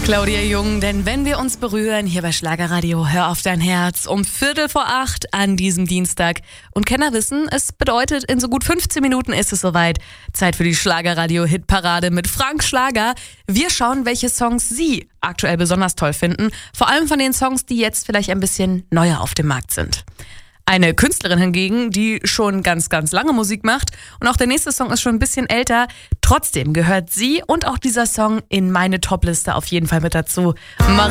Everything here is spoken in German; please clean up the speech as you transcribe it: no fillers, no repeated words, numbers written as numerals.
Claudia Jung, denn wenn wir uns berühren, hier bei Schlagerradio, hör auf dein Herz, um 7:45 an diesem Dienstag. Und Kenner wissen, es bedeutet, in so gut 15 Minuten ist es soweit. Zeit für die Schlagerradio-Hitparade mit Frank Schlager. Wir schauen, welche Songs Sie aktuell besonders toll finden. Vor allem von den Songs, die jetzt vielleicht ein bisschen neuer auf dem Markt sind. Eine Künstlerin hingegen, die schon ganz, ganz lange Musik macht und auch der nächste Song ist schon ein bisschen älter. Trotzdem gehört sie und auch dieser Song in meine Topliste auf jeden Fall mit dazu.